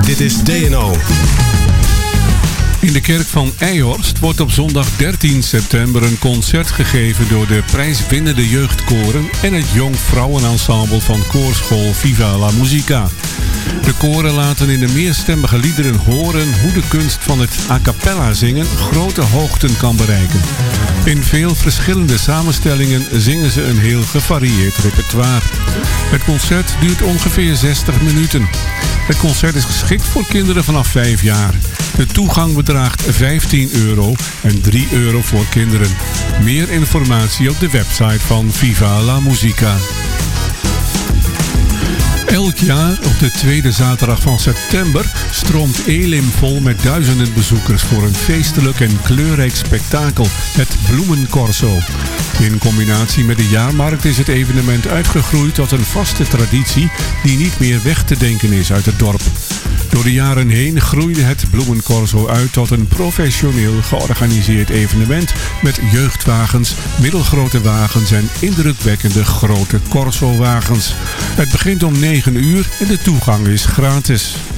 Dit is DNO. In de kerk van Eijhorst wordt op zondag 13 september een concert gegeven door de prijswinnende jeugdkoren en het jong vrouwenensemble van koorschool Viva la Musica. De koren laten in de meerstemmige liederen horen hoe de kunst van het a cappella zingen grote hoogten kan bereiken. In veel verschillende samenstellingen zingen ze een heel gevarieerd repertoire. Het concert duurt ongeveer 60 minuten. Het concert is geschikt voor kinderen vanaf 5 jaar. De toegang bedraagt €15 en €3 voor kinderen. Meer informatie op de website van Viva la Musica. Elk jaar op de tweede zaterdag van september stroomt Elim vol met duizenden bezoekers voor een feestelijk en kleurrijk spektakel, het Bloemencorso. In combinatie met de jaarmarkt is het evenement uitgegroeid tot een vaste traditie die niet meer weg te denken is uit het dorp. Door de jaren heen groeide het Bloemencorso uit tot een professioneel georganiseerd evenement met jeugdwagens, middelgrote wagens en indrukwekkende grote corso-wagens. Het begint om 9 uur en de toegang is gratis.